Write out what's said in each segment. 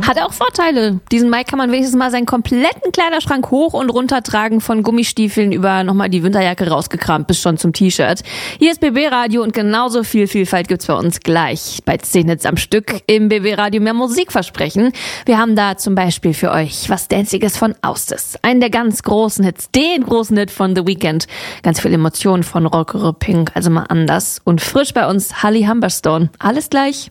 Hat auch Vorteile. Diesen Mai kann man wenigstens mal seinen kompletten Kleiderschrank hoch und runter tragen, von Gummistiefeln über nochmal die Winterjacke rausgekramt bis schon zum T-Shirt. Hier ist BB Radio und genauso viel Vielfalt gibt's bei uns gleich. Bei 10 Hits am Stück im BB Radio mehr Musik versprechen. Wir haben da zum Beispiel für euch was Danziges von Austis. Einen der ganz großen Hits, den großen Hit von The Weeknd. Ganz viel Emotionen von Rockere Pink, also mal anders. Und frisch bei uns Holly Humberstone. Alles gleich.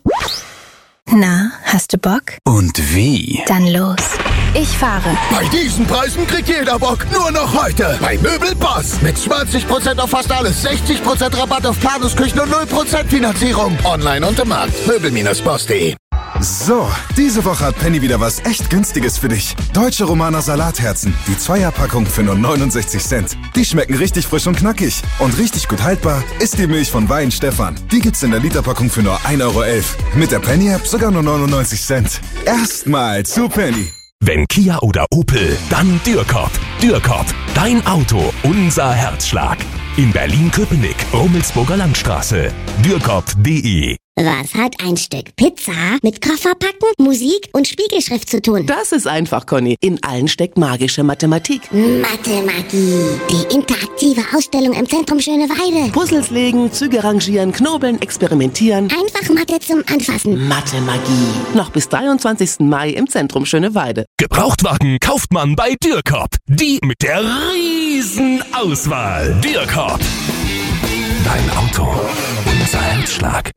Na, hast du Bock? Und wie? Dann los. Ich fahre. Bei diesen Preisen kriegt jeder Bock. Nur noch heute bei Möbelboss. Mit 20% auf fast alles, 60% Rabatt auf Planungsküchen und 0% Finanzierung. Online und im Markt. Möbel-boss.de. So, diese Woche hat Penny wieder was echt Günstiges für dich. Deutsche Romaner Salatherzen, die Zweierpackung für nur 69 Cent. Die schmecken richtig frisch und knackig. Und richtig gut haltbar ist die Milch von Wein Stefan. Die gibt's in der Literpackung für nur 1,11 Euro. Mit der Penny-App sogar nur 99 Cent. Erstmal zu Penny. Wenn Kia oder Opel, dann Dürkop. Dürkop, dein Auto, unser Herzschlag. In Berlin-Köpenick, Rummelsburger Landstraße. Dürkop.de. Was hat ein Stück Pizza mit Kofferpacken, Musik und Spiegelschrift zu tun? Das ist einfach, Conny. In allen steckt magische Mathematik. Mathemagie. Die interaktive Ausstellung im Zentrum Schöneweide. Puzzles legen, Züge rangieren, knobeln, experimentieren. Einfach Mathe zum Anfassen. Mathemagie. Noch bis 23. Mai im Zentrum Schöneweide. Gebrauchtwagen kauft man bei Dürkop. Die mit der riesen Auswahl. Dürkop. Dein Auto, unser Herzschlag.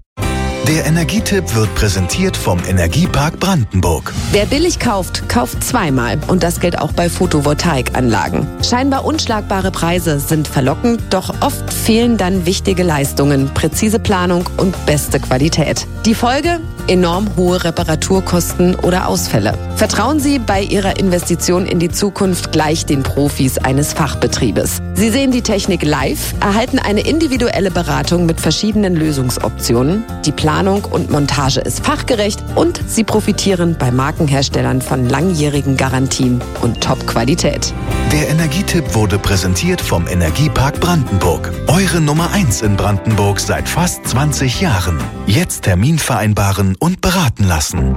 Der Energietipp wird präsentiert vom Energiepark Brandenburg. Wer billig kauft, kauft zweimal. Und das gilt auch bei Photovoltaikanlagen. Scheinbar unschlagbare Preise sind verlockend, doch oft fehlen dann wichtige Leistungen, präzise Planung und beste Qualität. Die Folge? Enorm hohe Reparaturkosten oder Ausfälle. Vertrauen Sie bei Ihrer Investition in die Zukunft gleich den Profis eines Fachbetriebes. Sie sehen die Technik live, erhalten eine individuelle Beratung mit verschiedenen Lösungsoptionen. Die Planung und Montage ist fachgerecht und Sie profitieren bei Markenherstellern von langjährigen Garantien und Top-Qualität. Der Energietipp wurde präsentiert vom Energiepark Brandenburg. Eure Nummer 1 in Brandenburg seit fast 20 Jahren. Jetzt Termin vereinbaren und beraten lassen.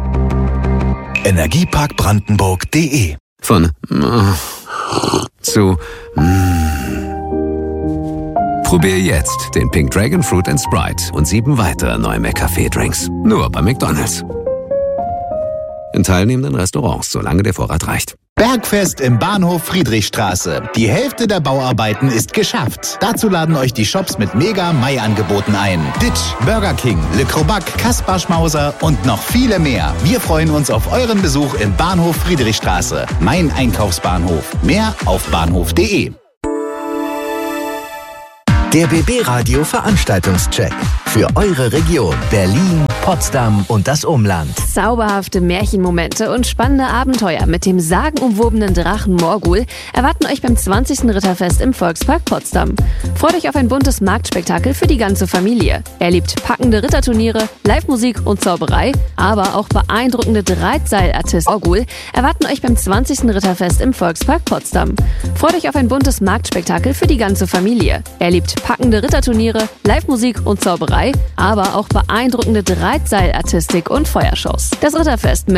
Energieparkbrandenburg.de. Von zu Probier jetzt den Pink Dragon Fruit & Sprite und 7 weitere neue McCafé-Drinks. Nur bei McDonald's. In teilnehmenden Restaurants, solange der Vorrat reicht. Bergfest im Bahnhof Friedrichstraße. Die Hälfte der Bauarbeiten ist geschafft. Dazu laden euch die Shops mit Mega-Mai-Angeboten ein. Ditch, Burger King, Le Crobac, Kaspar Schmauser und noch viele mehr. Wir freuen uns auf euren Besuch im Bahnhof Friedrichstraße. Mein Einkaufsbahnhof. Mehr auf bahnhof.de. Der BB Radio Veranstaltungscheck für eure Region Berlin, Potsdam und das Umland. Zauberhafte Märchenmomente und spannende Abenteuer mit dem sagenumwobenen Drachen Morgul erwarten euch beim 20. Ritterfest im Volkspark Potsdam. Freut euch auf ein buntes Marktspektakel für die ganze Familie. Erlebt packende Ritterturniere, Live-Musik und Zauberei, aber auch beeindruckende Drahtseilartisten Morgul erwarten euch beim 20. Ritterfest im Volkspark Potsdam. Freut euch auf ein buntes Marktspektakel für die ganze Familie. Erlebt packende Ritterturniere, Live-Musik und Zauberei, aber auch beeindruckende Drahtseilartistik und Feuershows. Das Ritterfest mit